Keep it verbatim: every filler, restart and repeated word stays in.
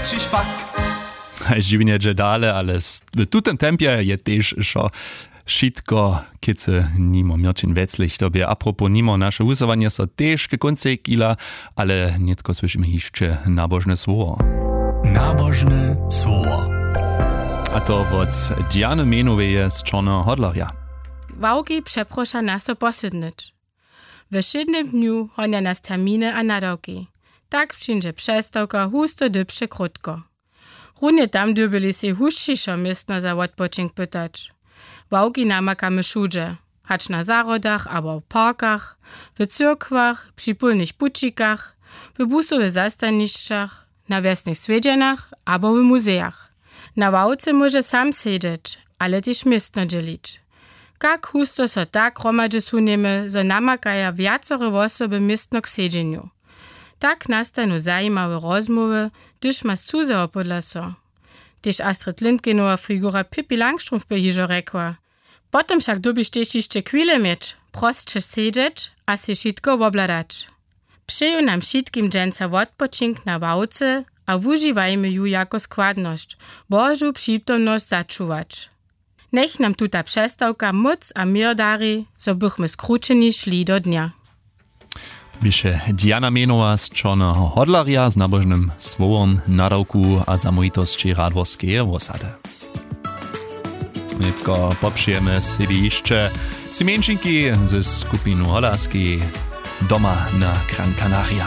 mioči špak. Živinje že dale, ale v tutem tempie je tež šo šitko, kice nimo miočin veclich. Tobie apropos nimo naše usowanie so tež ke konce kila, ale niecko słyszymy jeszcze nabożne słowo. Nabożne słowo. A to od Diany Menowej z Czarnego Hodlarja. Wałki przeprosza nas to posydnyć. W szydnym dniu honia nas terminy a nadawki. Tak wszędzie przestałka husto dybsze krótko. Runie tam dybyli się huszczyszo miestno za odpoczynk pytać. Wałki namakamy wszędzie, hacz na zarodach albo w parkach, w cyrkwach, przy pólnych bucikach, w busowych zastaniszczach, na wiesnych swiedzianach albo w muzeach. Na wałce może sam siedzieć, ale też miestno dzielić. Jak husto so tak gromadźe suniemy, zo namakaja wiacore osoby miestno k siedzeniu. Tak nastanu zajímawe rozmowy, gdyż ma cuzeho podla so. Tyż Astrid Lindgrenowa figura Pippi Langstrumpf by hižo rekła. Potom však dobiš tež jeszcze chwilę mieć, prostsze siedzieć, a si šitko wobladać. Přeju nam šitkim dženca odpočink na wałce, a wużywajmy ju jako składność, Bożu przytomność zaczuwać. Nech nam tuta przestawka moc a mir dari, so bychmy skručeni szli do dnia. Biše Diana Menowa z Czarnego Hodlarja z nabożnym słowom nadawku a zamojitości radworskie osady. Netko poprzejemy sobie jeszcze cimienčinki ze skupinu Holarskiej doma na Gran Canaria.